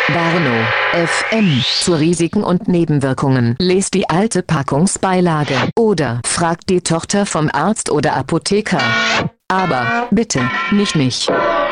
Barno FM zu Risiken und Nebenwirkungen. Lest die alte Packungsbeilage oder fragt die Tochter vom Arzt oder Apotheker. Aber bitte nicht mich.